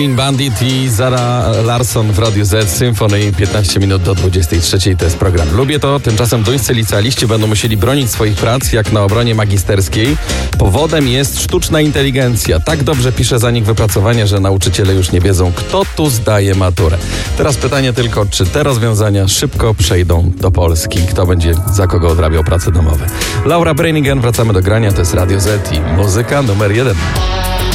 Bandit i Zara Larsson w Radiu Z, Symphony, 15 minut do 23. To jest program Lubię to. Tymczasem duńscy licealiści będą musieli bronić swoich prac jak na obronie magisterskiej. Powodem jest sztuczna inteligencja. Tak dobrze pisze za nich wypracowanie, że nauczyciele już nie wiedzą, kto tu zdaje maturę. Teraz pytanie tylko, czy te rozwiązania szybko przejdą do Polski? Kto będzie za kogo odrabiał prace domowe? Laura Branigan, wracamy do grania. To jest Radio Z i muzyka numer 1.